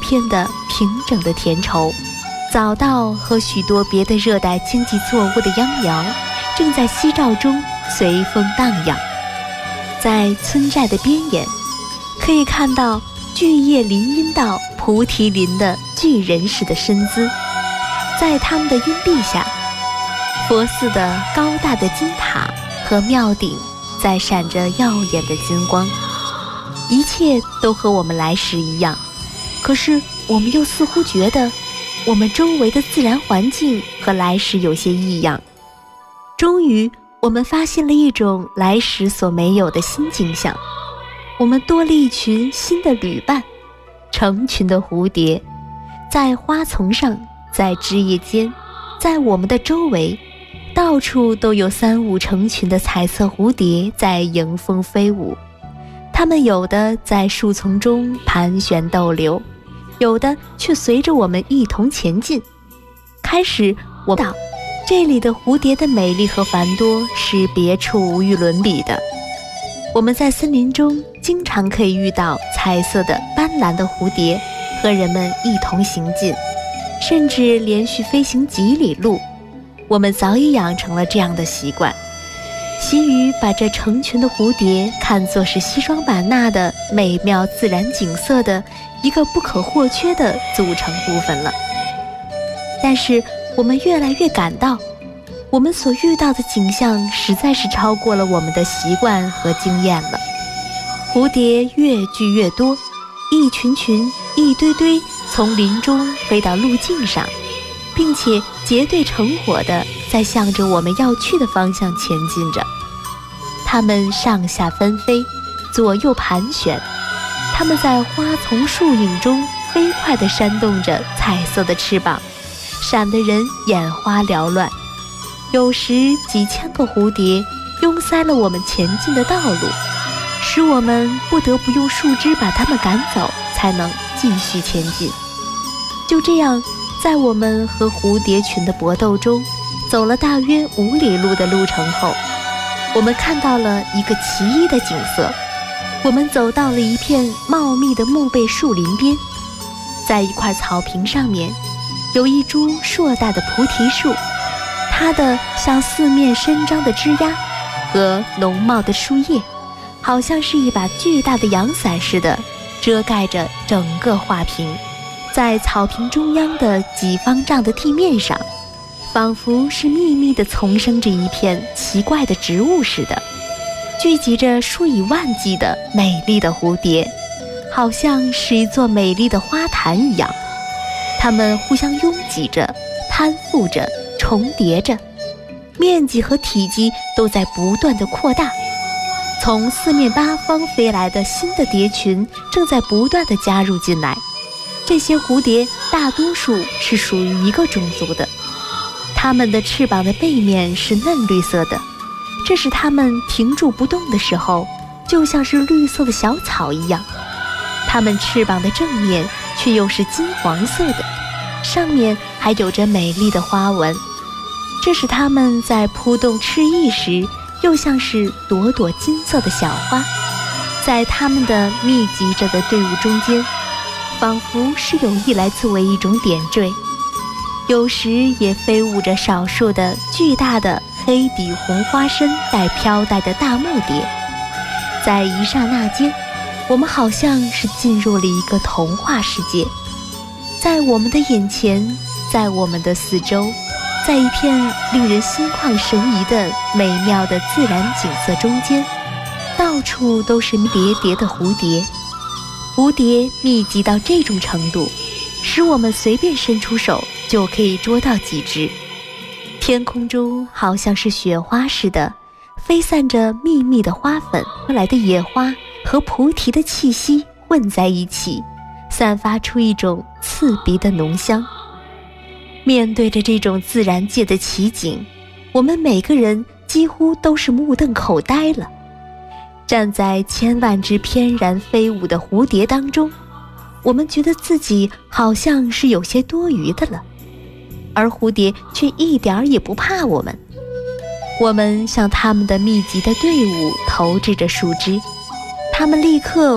片的平整的田畴，早稻和许多别的热带经济作物的秧苗正在夕照中随风荡漾。在村寨的边沿，可以看到巨叶林荫到菩提林的巨人似的身姿，在他们的荫蔽下，佛寺的高大的金塔和庙顶在闪着耀眼的金光，一切都和我们来时一样。可是我们又似乎觉得我们周围的自然环境和来时有些异样。终于我们发现了一种来时所没有的新景象，我们多了一群新的旅伴，成群的蝴蝶，在花丛上，在枝叶间，在我们的周围，到处都有3、5成群的彩色蝴蝶在迎风飞舞。它们有的在树丛中盘旋逗留，有的却随着我们一同前进。开始我知道这里的蝴蝶的美丽和繁多是别处无与伦比的。我们在森林中经常可以遇到彩色的斑斓的蝴蝶和人们一同行进，甚至连续飞行几里路。我们早已养成了这样的习惯，习于把这成群的蝴蝶看作是西双版纳的美妙自然景色的一个不可或缺的组成部分了。但是我们越来越感到，我们所遇到的景象实在是超过了我们的习惯和经验了。蝴蝶越聚越多，一群群、一堆堆从林中飞到路径上，并且结队成伙地在向着我们要去的方向前进着。它们上下纷飞，左右盘旋，它们在花丛树影中飞快地扇动着彩色的翅膀，闪得人眼花缭乱。有时几千个蝴蝶拥塞了我们前进的道路，使我们不得不用树枝把它们赶走，才能继续前进。就这样，在我们和蝴蝶群的搏斗中，走了大约5里路的路程后，我们看到了一个奇异的景色。我们走到了一片茂密的木贝树林边，在一块草坪上面，有一株硕大的菩提树，它的向四面伸张的枝桠和浓茂的树叶，好像是一把巨大的阳伞似的，遮盖着整个画屏。在草坪中央的几方丈的地面上，仿佛是密密地丛生着一片奇怪的植物似的，聚集着数以万计的美丽的蝴蝶，好像是一座美丽的花坛一样。它们互相拥挤着，攀附着，重叠着，面积和体积都在不断地扩大。从四面八方飞来的新的蝶群正在不断地加入进来。这些蝴蝶大多数是属于一个种族的，它们的翅膀的背面是嫩绿色的，这使它们停住不动的时候，就像是绿色的小草一样。它们翅膀的正面却又是金黄色的，上面还有着美丽的花纹，这使它们在扑动翅翼时，又像是朵朵金色的小花。在它们的密集着的队伍中间，仿佛是有意来作为一种点缀，有时也飞舞着少数的巨大的黑底红花身带飘带的大木蝶。在一刹那间，我们好像是进入了一个童话世界。在我们的眼前，在我们的四周，在一片令人心旷神怡的美妙的自然景色中间，到处都是叠叠的蝴蝶。蝴蝶密集到这种程度，使我们随便伸出手就可以捉到几只。天空中好像是雪花似的，飞散着密密的花粉，来的野花和菩提的气息混在一起，散发出一种刺鼻的浓香。面对着这种自然界的奇景，我们每个人几乎都是目瞪口呆了。站在千万只翩然飞舞的蝴蝶当中，我们觉得自己好像是有些多余的了，而蝴蝶却一点儿也不怕我们。我们向它们的密集的队伍投掷着树枝，它们立刻